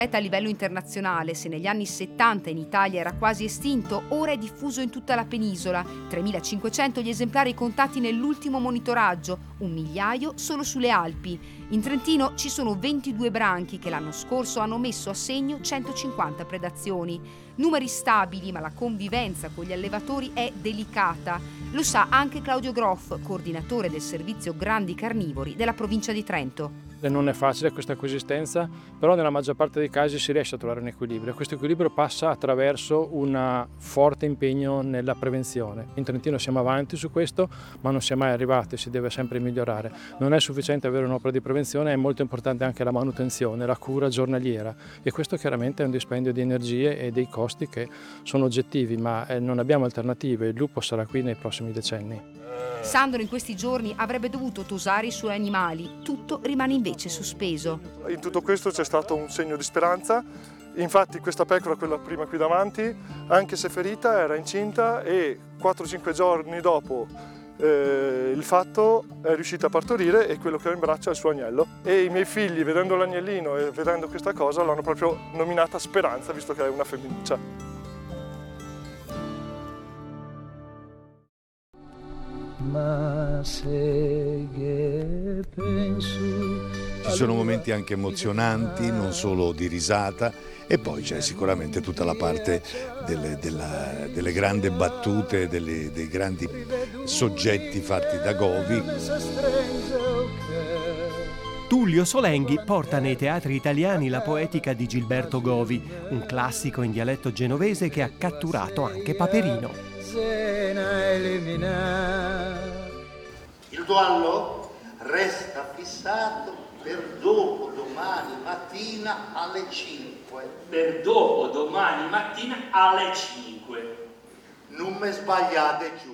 A livello internazionale, se negli anni 70 in Italia era quasi estinto, ora è diffuso in tutta la penisola. 3.500 gli esemplari contati nell'ultimo monitoraggio, 1.000.000 solo sulle Alpi. In Trentino ci sono 22 branchi che l'anno scorso hanno messo a segno 150 predazioni. Numeri stabili, ma la convivenza con gli allevatori è delicata. Lo sa anche Claudio Groff, coordinatore del servizio grandi carnivori della provincia di Trento. Non è facile questa coesistenza, però nella maggior parte dei casi si riesce a trovare un equilibrio. Questo equilibrio passa attraverso un forte impegno nella prevenzione. In Trentino siamo avanti su questo, ma non si è mai arrivati, si deve sempre migliorare. Non è sufficiente avere un'opera di prevenzione, è molto importante anche la manutenzione, la cura giornaliera, e questo chiaramente è un dispendio di energie e dei costi che sono oggettivi, ma non abbiamo alternative. Il lupo sarà qui nei prossimi decenni. Sandro in questi giorni avrebbe dovuto tosare i suoi animali, tutto rimane invece sospeso. In tutto questo c'è stato un segno di speranza, infatti questa pecora, quella prima qui davanti, anche se ferita era incinta e 4-5 giorni dopo il fatto è riuscita a partorire e quello che ho in braccio è il suo agnello. E i miei figli, vedendo l'agnellino e vedendo questa cosa, l'hanno proprio nominata Speranza, visto che è una femminuccia. Ma se che penso. Ci sono momenti anche emozionanti, non solo di risata, e poi c'è sicuramente tutta la parte delle grandi battute, dei grandi soggetti fatti da Govi. Tullio Solenghi porta nei teatri italiani la poetica di Gilberto Govi, un classico in dialetto genovese che ha catturato anche Paperino. Il duello resta fissato per dopo domani mattina alle 5. Per dopo domani mattina alle 5. Non mi sbagliate, giuro.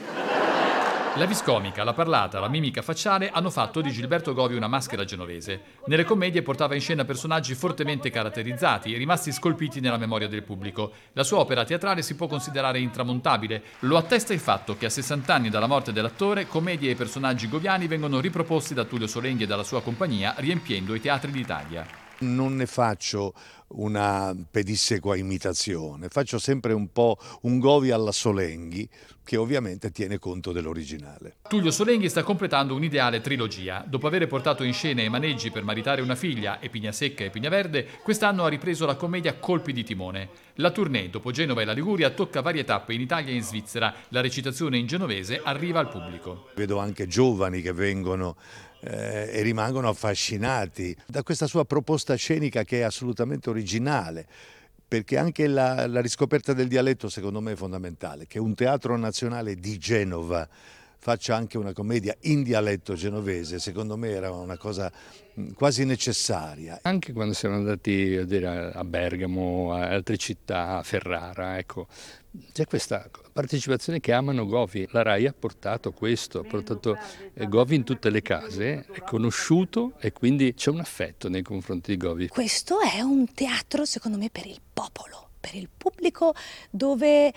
La viscomica, la parlata, la mimica facciale hanno fatto di Gilberto Govi una maschera genovese. Nelle commedie portava in scena personaggi fortemente caratterizzati, rimasti scolpiti nella memoria del pubblico. La sua opera teatrale si può considerare intramontabile. Lo attesta il fatto che a 60 anni dalla morte dell'attore, commedie e personaggi goviani vengono riproposti da Tullio Solenghi e dalla sua compagnia, riempiendo i teatri d'Italia. Non ne faccio una pedissequa imitazione, faccio sempre un po' un Govi alla Solenghi, che ovviamente tiene conto dell'originale. Tullio Solenghi sta completando un'ideale trilogia. Dopo aver portato in scena i maneggi per maritare una figlia e Pigna Secca e Pigna Verde, quest'anno ha ripreso la commedia Colpi di timone. La tournée, dopo Genova e la Liguria, tocca varie tappe in Italia e in Svizzera. La recitazione in genovese arriva al pubblico. Vedo anche giovani che vengono e rimangono affascinati da questa sua proposta scenica, che è assolutamente originale, perché anche la riscoperta del dialetto secondo me è fondamentale, che un teatro nazionale di Genova faccia anche una commedia in dialetto genovese, secondo me era una cosa quasi necessaria. Anche quando siamo andati a Bergamo, a altre città, a Ferrara, ecco, c'è questa partecipazione che amano Govi. La RAI ha portato questo, ha portato Govi in tutte le case, è conosciuto e quindi c'è un affetto nei confronti di Govi. Questo è un teatro, secondo me, per il popolo, per il pubblico, dove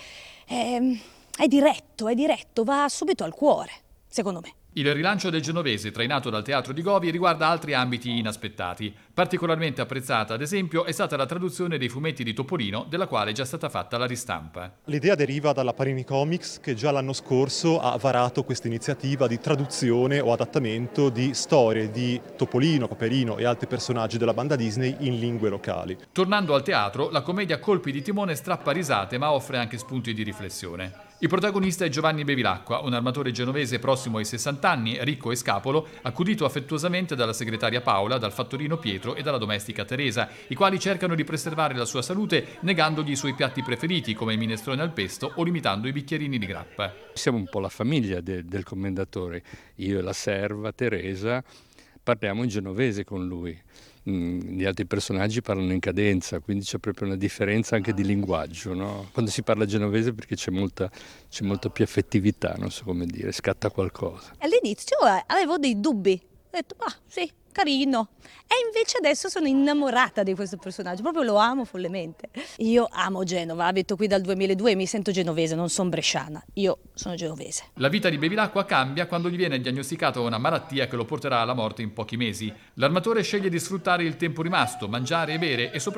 è diretto, va subito al cuore, secondo me. Il rilancio del genovese, trainato dal teatro di Govi, riguarda altri ambiti inaspettati. Particolarmente apprezzata, ad esempio, è stata la traduzione dei fumetti di Topolino, della quale è già stata fatta la ristampa. L'idea deriva dalla Panini Comics, che già l'anno scorso ha varato questa iniziativa di traduzione o adattamento di storie di Topolino, Paperino e altri personaggi della banda Disney in lingue locali. Tornando al teatro, la commedia Colpi di timone strappa risate, ma offre anche spunti di riflessione. Il protagonista è Giovanni Bevilacqua, un armatore genovese prossimo ai 60 anni, ricco e scapolo, accudito affettuosamente dalla segretaria Paola, dal fattorino Pietro e dalla domestica Teresa, i quali cercano di preservare la sua salute negandogli i suoi piatti preferiti come il minestrone al pesto o limitando i bicchierini di grappa. Siamo un po' la famiglia del commendatore, io e la serva Teresa parliamo in genovese con lui. Gli altri personaggi parlano in cadenza, quindi c'è proprio una differenza anche di linguaggio, no? Quando si parla genovese perché c'è molta più affettività, non so come dire, scatta qualcosa. All'inizio avevo dei dubbi, ho detto sì, carino, e invece adesso sono innamorata di questo personaggio, proprio lo amo follemente. Io amo Genova, abito qui dal 2002 e mi sento genovese, non sono bresciana, io sono genovese. La vita di Bevilacqua cambia quando gli viene diagnosticata una malattia che lo porterà alla morte in pochi mesi. L'armatore sceglie di sfruttare il tempo rimasto, mangiare e bere e soprattutto